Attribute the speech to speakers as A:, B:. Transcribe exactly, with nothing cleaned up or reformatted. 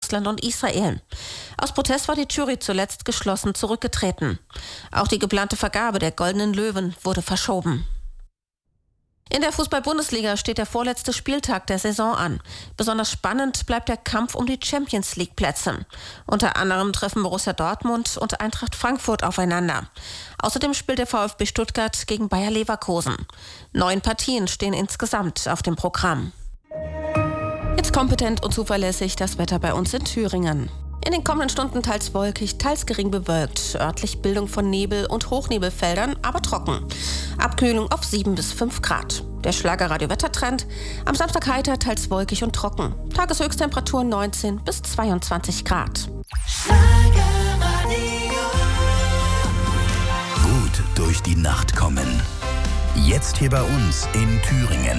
A: Russland und Israel. Aus Protest war die Jury zuletzt geschlossen zurückgetreten. Auch die geplante Vergabe der Goldenen Löwen wurde verschoben. In der Fußball-Bundesliga steht der vorletzte Spieltag der Saison an. Besonders spannend bleibt der Kampf um die Champions-League-Plätze. Unter anderem treffen Borussia Dortmund und Eintracht Frankfurt aufeinander. Außerdem spielt der VfB Stuttgart gegen Bayer Leverkusen. Neun Partien stehen insgesamt auf dem Programm. Jetzt kompetent und zuverlässig das Wetter bei uns in Thüringen. In den kommenden Stunden teils wolkig, teils gering bewölkt. Örtlich Bildung von Nebel- und Hochnebelfeldern, aber trocken. Abkühlung auf sieben bis fünf Grad. Der Schlagerradio-Wettertrend. Am Samstag heiter, teils wolkig und trocken. Tageshöchsttemperatur neunzehn bis zweiundzwanzig Grad.
B: Gut durch die Nacht kommen. Jetzt hier bei uns in Thüringen.